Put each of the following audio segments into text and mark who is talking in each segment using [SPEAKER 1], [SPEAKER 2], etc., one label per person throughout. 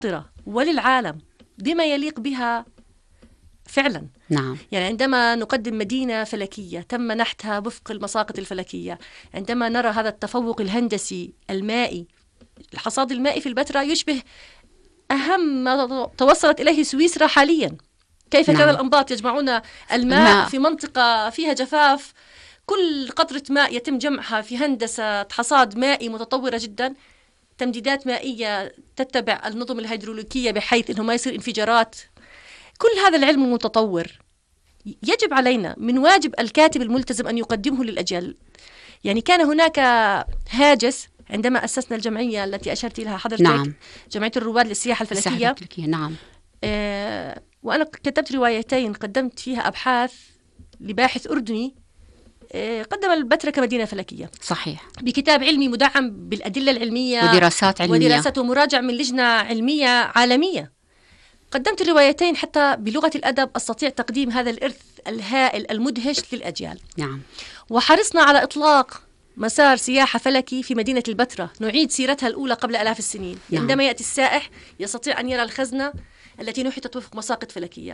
[SPEAKER 1] وللعالم بما يليق بها فعلا.
[SPEAKER 2] نعم.
[SPEAKER 1] يعني عندما نقدم مدينة فلكية تم نحتها وفق المساقط الفلكية، عندما نرى هذا التفوق الهندسي المائي، الحصاد المائي في البتراء يشبه أهم ما توصلت إليه سويسرا حاليا. كيف
[SPEAKER 2] نعم.
[SPEAKER 1] كان الأنباط يجمعون الماء في منطقة فيها جفاف، كل قطرة ماء يتم جمعها في هندسة حصاد مائي متطورة جدا، تمديدات مائية تتبع النظم الهيدروليكية بحيث أنه ما يصير انفجارات. كل هذا العلم المتطور يجب علينا من واجب الكاتب الملتزم أن يقدمه للأجيال. يعني كان هناك هاجس عندما أسسنا الجمعية التي أشرت لها حضرتك.
[SPEAKER 2] نعم.
[SPEAKER 1] جمعية الرواد للسياحة الفلكية.
[SPEAKER 2] نعم.
[SPEAKER 1] وأنا كتبت روايتين قدمت فيها أبحاث لباحث أردني قدم البتراء كمدينة فلكية.
[SPEAKER 2] صحيح.
[SPEAKER 1] بكتاب علمي مدعم بالأدلة العلمية
[SPEAKER 2] ودراسات علمية
[SPEAKER 1] ودراسات ومراجع من لجنة علمية عالمية. قدمت الروايتين حتى بلغة الأدب أستطيع تقديم هذا الإرث الهائل المدهش للأجيال.
[SPEAKER 2] نعم.
[SPEAKER 1] وحرصنا على إطلاق مسار سياحة فلكي في مدينة البتراء نعيد سيرتها الأولى قبل آلاف السنين.
[SPEAKER 2] نعم.
[SPEAKER 1] عندما يأتي السائح يستطيع أن يرى الخزنة التي نحتت وفق مساقط فلكية.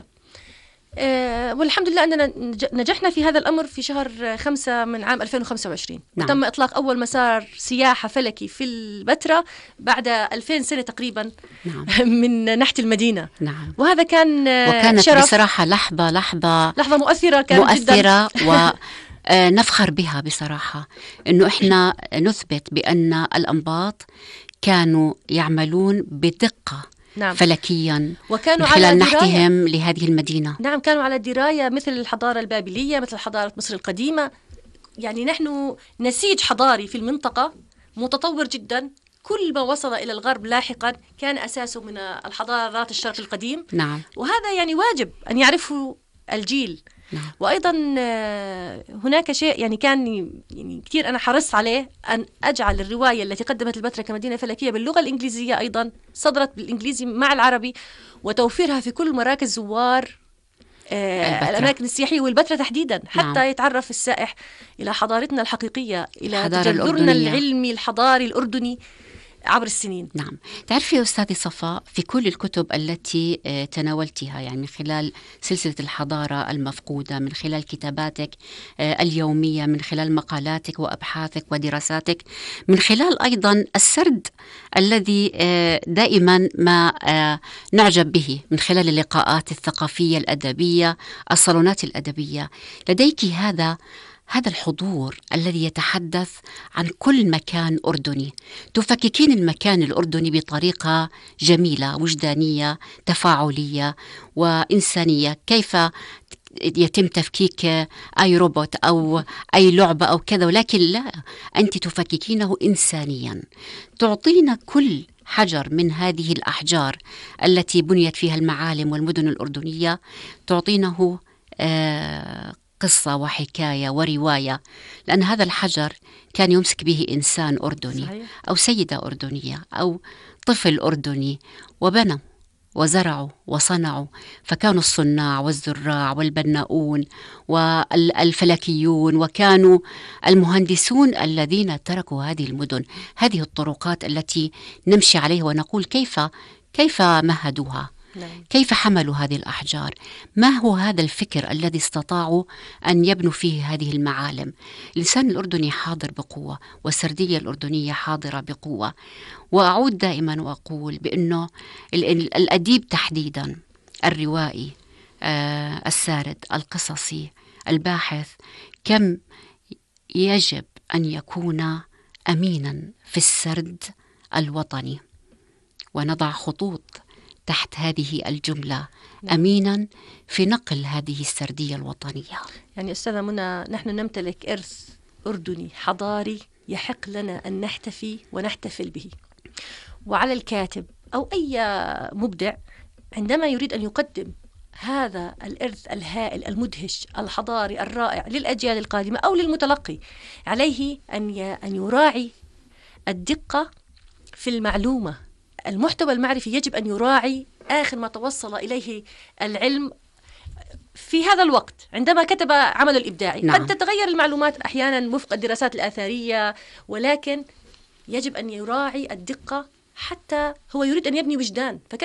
[SPEAKER 1] والحمد لله أننا نجحنا في هذا الأمر في شهر 5 من عام 2025.
[SPEAKER 2] نعم.
[SPEAKER 1] تم إطلاق أول مسار سياحة فلكي في البتراء بعد 2000 سنة تقريبا.
[SPEAKER 2] نعم.
[SPEAKER 1] من ناحية المدينة.
[SPEAKER 2] نعم.
[SPEAKER 1] وهذا كان
[SPEAKER 2] وكانت
[SPEAKER 1] شرف
[SPEAKER 2] بصراحة لحظة
[SPEAKER 1] مؤثرة كانت
[SPEAKER 2] مؤثرة
[SPEAKER 1] جدا.
[SPEAKER 2] ونفخر بها بصراحة إنه إحنا نثبت بأن الأنباط كانوا يعملون بدقة.
[SPEAKER 1] نعم.
[SPEAKER 2] فلكيا
[SPEAKER 1] وكانوا
[SPEAKER 2] من خلال
[SPEAKER 1] على
[SPEAKER 2] نحتهم لهذه المدينة.
[SPEAKER 1] نعم، كانوا على دراية مثل الحضارة البابلية، مثل حضارة مصر القديمة. يعني نحن نسيج حضاري في المنطقة متطور جدا. كل ما وصل إلى الغرب لاحقا كان أساسه من الحضارات الشرق القديم.
[SPEAKER 2] نعم.
[SPEAKER 1] وهذا يعني واجب أن يعرفه الجيل.
[SPEAKER 2] نعم.
[SPEAKER 1] وأيضا هناك شيء يعني كان يعني كثير أنا حرصت عليه، أن أجعل الرواية التي قدمت البتراء كمدينة فلكية باللغة الإنجليزية، أيضا صدرت بالإنجليزي مع العربي، وتوفيرها في كل مراكز زوار الأماكن السياحية والبتراء تحديدا، حتى
[SPEAKER 2] نعم.
[SPEAKER 1] يتعرف السائح إلى حضارتنا الحقيقية، إلى تجذرنا
[SPEAKER 2] الأردنية.
[SPEAKER 1] العلمي الحضاري الأردني عبر السنين.
[SPEAKER 2] نعم. تعرفي يا أستاذة صفاء، في كل الكتب التي تناولتها، يعني من خلال سلسلة الحضارة المفقودة، من خلال كتاباتك اليومية، من خلال مقالاتك وأبحاثك ودراساتك، من خلال أيضا السرد الذي دائما ما نعجب به، من خلال اللقاءات الثقافية الأدبية، الصالونات الأدبية، لديك هذا الحضور الذي يتحدث عن كل مكان أردني. تفككين المكان الأردني بطريقة جميلة، وجدانية، تفاعلية وإنسانية. كيف يتم تفكيك أي روبوت أو أي لعبة أو كذا، ولكن لا، أنت تفككينه إنسانيا. تعطينا كل حجر من هذه الأحجار التي بنيت فيها المعالم والمدن الأردنية، تعطينه قصة وحكاية ورواية، لأن هذا الحجر كان يمسك به إنسان أردني. صحيح. أو سيدة أردنية أو طفل أردني، وبنوا وزرعوا وصنعوا، فكانوا الصناع والزراع والبناؤون والفلكيون، وكانوا المهندسون الذين تركوا هذه المدن، هذه الطرقات التي نمشي عليها ونقول كيف مهدوها.
[SPEAKER 1] نعم.
[SPEAKER 2] كيف حملوا هذه الأحجار؟ ما هو هذا الفكر الذي استطاعوا أن يبنوا فيه هذه المعالم؟ اللسان الأردني حاضر بقوة، والسردية الأردنية حاضرة بقوة. وأعود دائما وأقول بأنه الأديب تحديدا، الروائي، السارد، القصصي، الباحث، كم يجب أن يكون أمينا في السرد الوطني. ونضع خطوط تحت هذه الجملة: أمينا في نقل هذه السردية الوطنية.
[SPEAKER 1] يعني أستاذة منى، نحن نمتلك إرث أردني حضاري يحق لنا أن نحتفي ونحتفل به. وعلى الكاتب أو أي مبدع عندما يريد أن يقدم هذا الإرث الهائل المدهش الحضاري الرائع للأجيال القادمة أو للمتلقي، عليه أن يراعي الدقة في المعلومة. المحتوى المعرفي يجب أن يراعي آخر ما توصل إليه العلم في هذا الوقت عندما كتب عمل الإبداعي.
[SPEAKER 2] نعم.
[SPEAKER 1] قد تتغير المعلومات أحيانا وفق الدراسات الآثارية، ولكن يجب أن يراعي الدقة حتى هو يريد أن يبني وجدان.